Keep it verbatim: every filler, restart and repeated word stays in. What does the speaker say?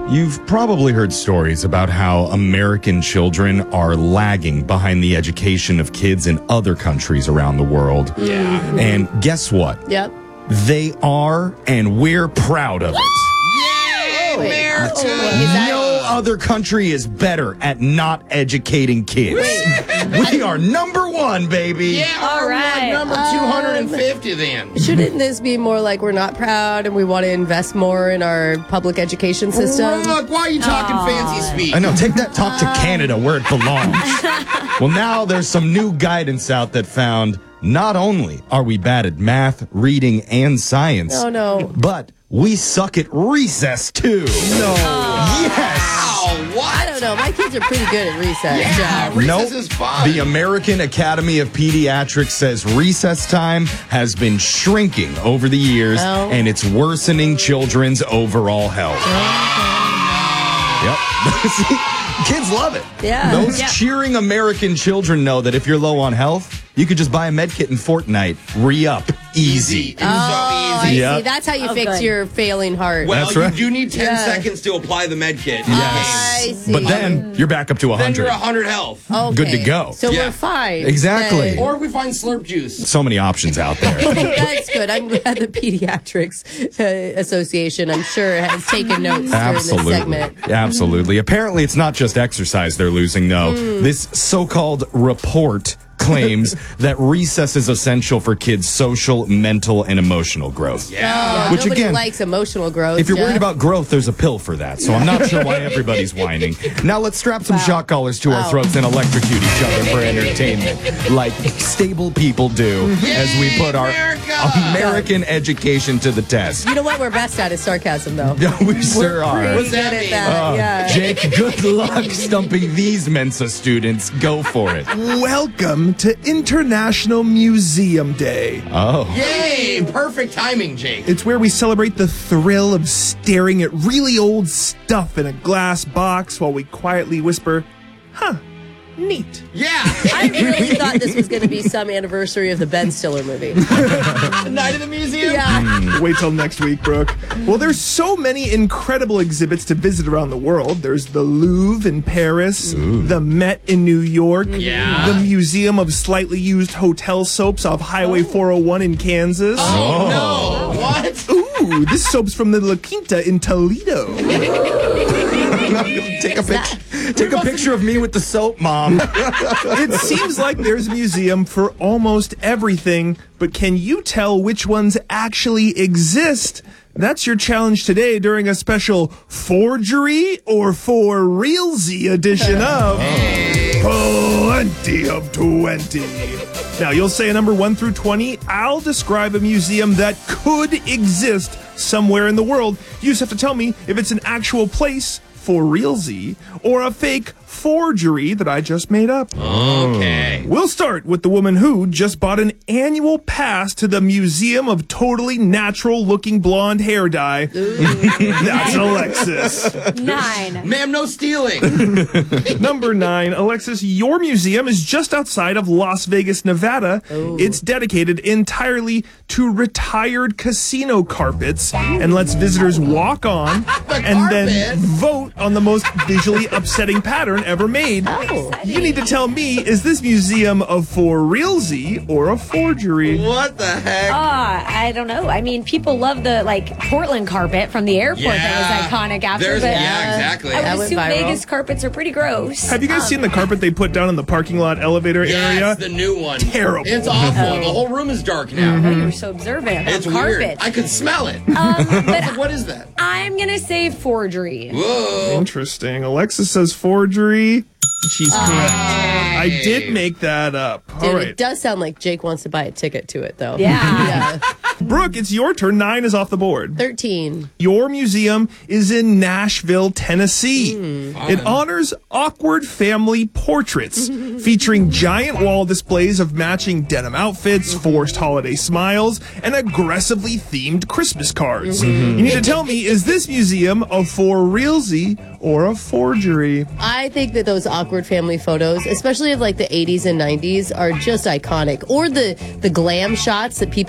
You've probably heard stories about how American children are lagging behind the education of kids in other countries around the world. Yeah. And guess what? Yep. They are, and we're proud of it. Yay, America! Oh, is that- No other country is better at not educating kids. We are number one, baby. Yeah, All all right. right. Number two hundred fifty then. Shouldn't this be more like we're not proud and we want to invest more in our public education system? Look, why are you talking fancy speak? I know, take that talk to Canada where it belongs. Well, now there's some new guidance out that found not only are we bad at math, reading, and science, Oh, no. but we suck at recess too. No. Yes. Oh, what? I don't know. My kids are pretty good at recess. Yeah, Jeff. recess Nope. is fun. The American Academy of Pediatrics says recess time has been shrinking over the years, Oh. and it's worsening children's overall health. Yep. See, kids love it. Yeah. Those Yeah. cheering American children know that if you're low on health, you could just buy a med kit in Fortnite. Re-up. Easy. It's Oh, I so easy. Yeah. see. That's how you Oh, fix good. your failing heart. Well, That's you right. do need ten Yeah. seconds to apply the med kit. I see. But then you're back up to Then one you're hundred. one hundred health. Okay. good to go. So Yeah. we're fine. Exactly. Then. Or we find slurp juice. So many options out there. That's good. I'm glad the Pediatrics uh, Association, I'm sure, has taken notes during this Absolutely. segment. Absolutely. Apparently, it's not just exercise they're losing, though. Hmm. This so-called report claims that recess is essential for kids' social, mental, and emotional growth. Yeah. Which, Nobody again, likes emotional growth. If you're worried Jeff. about growth, there's a pill for that. So I'm not sure why everybody's whining. Now let's strap some shock collars to our Wow. throats and electrocute each other for entertainment, like stable people do, as we put our America! American education to the test. You know what we're best at is sarcasm, though. Yeah, we sure are. Pretty What's that good at mean? that. Oh, yeah. Jake, good luck stumping these Mensa students. Go for it. Welcome to International Museum Day. Oh. Yay! Perfect timing, Jake. It's where we celebrate the thrill of staring at really old stuff in a glass box while we quietly whisper, huh, neat. Yeah. I really thought this was going to be some anniversary of the Ben Stiller movie. The night of the museum. Yeah. Wait till next week, Brooke. Well, there's so many incredible exhibits to visit around the world. There's the Louvre in Paris, the Met in New York, Yeah. the Museum of Slightly Used Hotel Soaps off Highway four oh one in Kansas. Oh, no. What? Ooh, this soap's from the La Quinta in Toledo. Take a picture. Take a picture of me with the soap, Mom. It seems like there's a museum for almost everything, but can you tell which ones actually exist? That's your challenge today during a special forgery or for realsy edition of Plenty of twenty. Now, you'll say a number one through twenty. I'll describe a museum that could exist somewhere in the world. You just have to tell me if it's an actual place for realsy or a fake forgery that I just made up. Okay. We'll start with the woman who just bought an annual pass to the Museum of Totally Natural Looking Blonde Hair Dye. That's Alexis. Nine. Ma'am, no stealing. Number nine, Alexis, your museum is just outside of Las Vegas, Nevada. It's dedicated entirely to retired casino carpets and lets visitors walk on and then carpet? vote on the most visually upsetting pattern ever made. You need to tell me, is this museum a for realsy or a forgery? What the heck? Ah, I don't know. I mean, people love the like Portland carpet from the airport that was iconic after, There's- but yeah, exactly. I That would went assume viral. Vegas carpets are pretty gross. Have you guys seen the carpet they put down in the parking lot elevator area? Yes, the new one. Terrible. It's awful. The whole room is dark now. Oh, you're so observant about It's carpet. weird. I could smell it. Um, but What is that? I'm gonna say forgery. Whoa. Interesting. Alexis says forgery. She's correct. I did make that up. Dude, All it right. does sound like Jake wants to buy a ticket to it, though. Yeah. Yeah. Brooke, it's your turn. Nine is off the board. thirteen. Your museum is in Nashville, Tennessee. It honors awkward family portraits featuring giant wall displays of matching denim outfits, forced holiday smiles, and aggressively themed Christmas cards. You need to tell me, is this museum a for realsy or a forgery? I think that those awkward family photos, especially of like the eighties and nineties, are just iconic. Or the, the glam shots that people